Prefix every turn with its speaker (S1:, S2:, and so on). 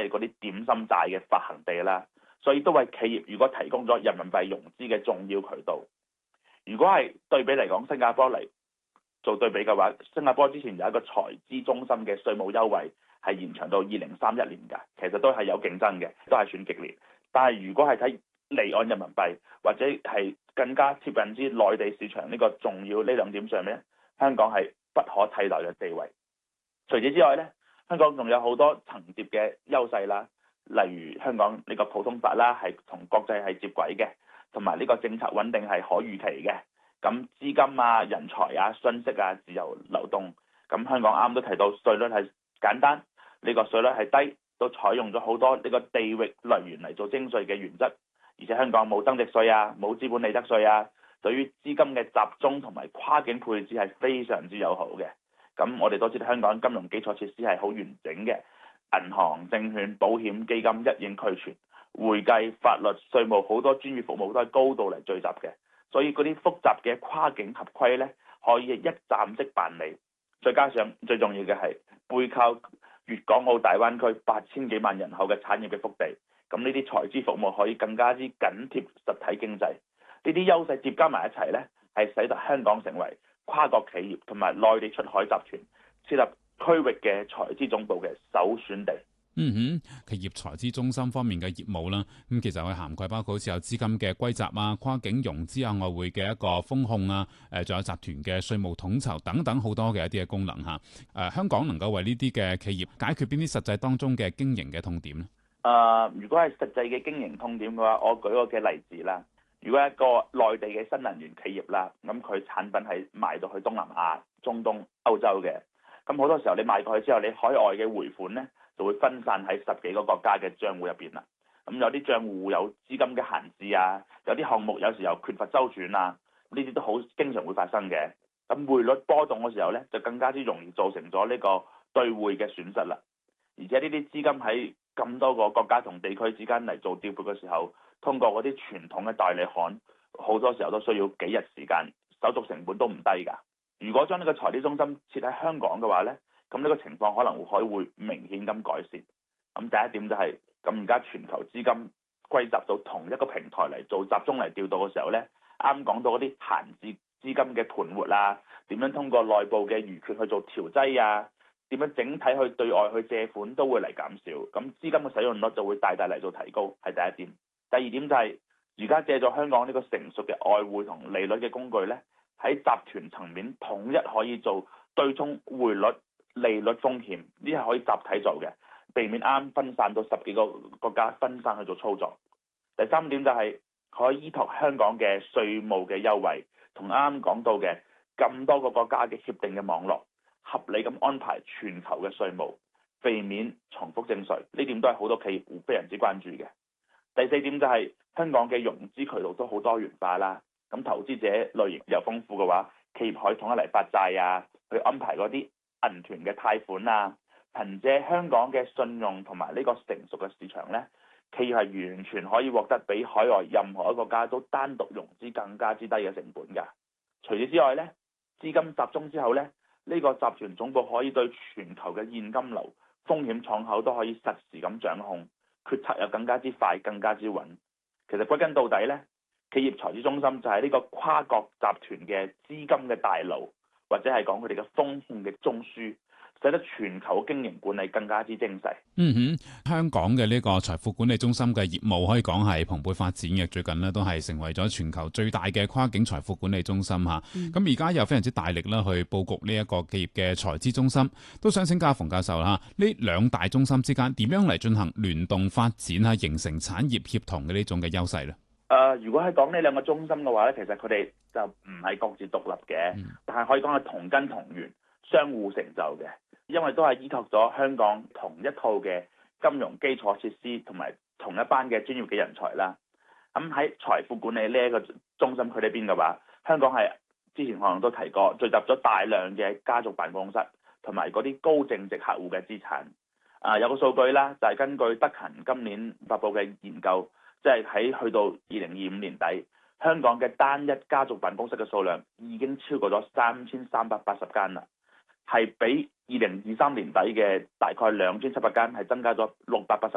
S1: 嗰啲點心債嘅發行地啦，所以都為企業如果提供咗人民幣融資嘅重要渠道。如果係對比嚟講，新加坡嚟做對比嘅話，新加坡之前有一個財資中心嘅稅務優惠係延長到2031年㗎，其實都係有競爭嘅，都係算激烈。但係如果係睇離岸人民幣或者係更加貼近之內地市場呢個重要呢兩點上面，香港係不可替代嘅地位。除此之外呢，香港仲有好多層疊嘅優勢啦，例如香港呢個普通法啦係同國際係接軌嘅，同埋呢個政策穩定係可預期嘅。咁資金啊、人才啊、信息啊自由流動。咁香港啱都提到稅率係簡單，呢個稅率係低，都採用咗好多呢個地域來源嚟做徵稅嘅原則。而且香港冇增值稅啊，冇資本利得稅啊，對於資金嘅集中同埋跨境配置係非常之友好嘅。咁我哋都知道香港金融基礎設施係好完整嘅，銀行、證券、保險、基金一應俱全，會計、法律、稅務好多專業服務都係高度嚟聚集嘅，所以嗰啲複雜嘅跨境合規呢，可以一站式辦理。再加上最重要嘅係背靠粵港澳大灣區8000幾萬人口嘅產業嘅腹地，咁呢啲財資服務可以更加之緊貼實體經濟。呢啲優勢疊加埋一齊呢，係使得香港成為跨國企業同埋內地出海集團設立區域嘅財資總部嘅首選地。
S2: 企業財資中心方面嘅業務啦，咁其實佢涵蓋包括好似有資金嘅歸集啊、跨境融資啊、外匯嘅一個風控啊，仲有集團嘅稅務統籌等等好多嘅一啲嘅功能嚇。香港能夠為呢啲嘅企業解決邊啲實際當中嘅經營嘅痛點呢？
S1: 如果係實際嘅經營痛點嘅話，我舉個嘅例子啦。如果一個內地嘅新能源企業啦，咁佢產品係賣到去東南亞、中東、歐洲嘅，咁好多時候你賣過去之後，你海外嘅回款呢，就會分散喺10幾個國家嘅帳戶入邊啦。咁有啲帳戶有資金嘅閒置啊，有啲項目有時候缺乏周轉啊，呢啲都好經常會發生嘅。咁匯率波動嘅時候呢，就更加之容易造成咗呢個兌匯嘅損失啦。而且呢啲資金喺咁多個國家同地區之間嚟做調撥嘅時候，通過嗰啲傳統嘅代理行，好多時候都需要幾日時間，手續成本都唔低㗎。如果將呢個財資中心設喺香港嘅話呢，咁呢個情況可能會明顯咁改善。咁第一點就係，咁而家全球資金歸集到同一個平台嚟做集中嚟調度嘅時候呢，啱講到嗰啲閒置資金嘅盤活啊，點樣通過內部嘅餘缺去做調劑啊，點樣整體去對外去借款都會嚟減少，咁資金嘅使用率就會大大嚟做提高，係第一點。第二點就係而家借咗香港呢個成熟嘅外匯同利率嘅工具呢，喺集團層面統一可以做對沖匯率、利率風險，呢係可以集體做嘅，避免啱分散到10幾個國家分散去做操作。第三點就係可以依託香港嘅稅務嘅優惠，同啱啱講到嘅咁多個國家嘅協定嘅網絡，合理咁安排全球嘅稅務，避免重複徵稅，呢點都係好多企業非常之關注嘅。第四點就係香港嘅融資渠道都好多元化啦，咁投資者類型又豐富嘅話，企業可以統一嚟發債啊，去安排嗰啲銀團嘅貸款啊，憑借香港嘅信用同埋呢個成熟嘅市場呢，企業係完全可以獲得比海外任何一個國家都單獨融資更加之低嘅成本㗎。除此之外呢，資金集中之後呢，呢個集團總部可以對全球嘅現金流、風險敞口都可以實時咁掌控，決策又更加之快、更加之穩。其實歸根到底呢，企業財資中心就係呢個跨國集團嘅資金嘅大腦，或者係講佢哋嘅風控嘅中樞，使得全球經營管理更加之精細。
S2: 香港嘅呢個財富管理中心嘅業務可以講係蓬勃發展嘅，最近呢都係成為咗全球最大嘅跨境財富管理中心嚇。咁而家又非常之大力啦，去佈局呢一個企業嘅財資中心，都想請教馮教授啦，呢兩大中心之間點樣嚟進行聯動發展啊，形成產業協同嘅呢種嘅優勢咧？
S1: 如果係講呢兩個中心嘅話咧，其實佢哋就唔係各自獨立嘅，但係可以講係同根同源、相互成就嘅，因為都係依託咗香港同一套嘅金融基礎設施同埋同一班嘅專業嘅人才啦。咁喺財富管理呢一個中心佢呢邊嘅話，香港係之前可能都提過，聚集咗大量嘅家族辦公室同埋嗰啲高淨值客戶嘅資產。有個數據啦，就係根據德勤今年發布嘅研究，即係喺去到2025年底，香港嘅單一家族辦公室嘅數量已經超過咗3380間啦，係比2023年底嘅大概2700間係增加咗680